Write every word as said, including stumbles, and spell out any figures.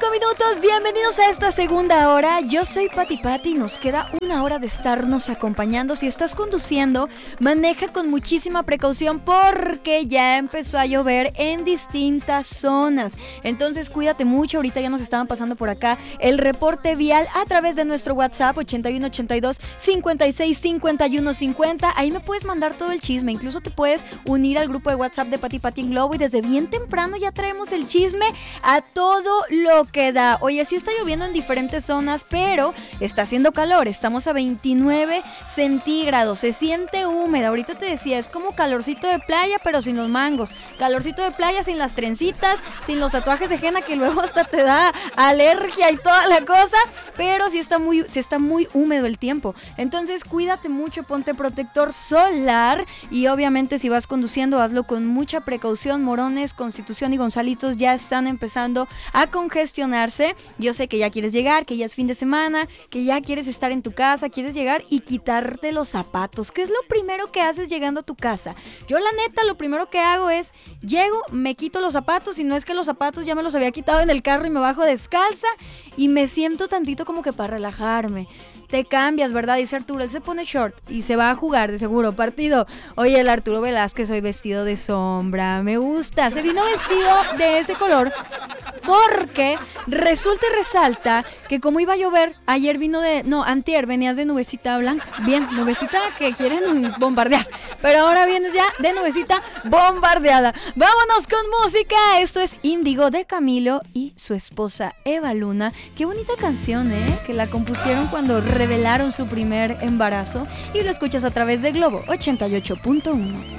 Minutos, bienvenidos a esta segunda hora. Yo soy Pati Pati y nos queda una hora de estarnos acompañando. Si estás conduciendo, maneja con muchísima precaución porque ya empezó a llover en distintas zonas. Entonces cuídate mucho. Ahorita ya nos estaban pasando por acá el reporte vial a través de nuestro WhatsApp ochenta y uno ochenta y dos cincuenta y seis cincuenta y uno cincuenta. Ahí me puedes mandar todo el chisme. Incluso te puedes unir al grupo de WhatsApp de Pati Pati en Globo y desde bien temprano ya traemos el chisme a todo lo que da. Oye, sí está lloviendo en diferentes zonas, pero está haciendo calor. Estamos a veintinueve centígrados. Se siente húmeda. Ahorita te decía, es como calorcito de playa, pero sin los mangos. Calorcito de playa sin las trencitas, sin los tatuajes de henna que luego hasta te da alergia y toda la cosa. Pero sí está muy, sí está muy húmedo el tiempo. Entonces cuídate mucho, ponte protector solar y obviamente si vas conduciendo, hazlo con mucha precaución. Morones, Constitución y Gonzalitos ya están empezando a congestionarse. Yo sé que ya quieres llegar, que ya es fin de semana, que ya quieres estar en tu casa, quieres llegar y quitarte los zapatos. ¿Qué es lo primero que haces llegando a tu casa? Yo la neta, lo primero que hago es, llego, me quito los zapatos y no es que los zapatos ya me los había quitado en el carro y me bajo descalza y me siento tantito como que para relajarme. Te cambias, ¿verdad? Dice Arturo, él se pone short y se va a jugar de seguro partido. Oye, el Arturo Velázquez hoy vestido de sombra, me gusta. Se vino vestido de ese color porque resulta y resalta que como iba a llover, ayer vino de, no, antier venías de nubecita blanca. Bien, nubecita que quieren bombardear, pero ahora vienes ya de nubecita bombardeada. Vámonos con música. Esto es Índigo de Camilo y su esposa Eva Luna. Qué bonita canción, ¿eh? Que la compusieron cuando revelaron su primer embarazo y lo escuchas a través de Globo ochenta y ocho punto uno.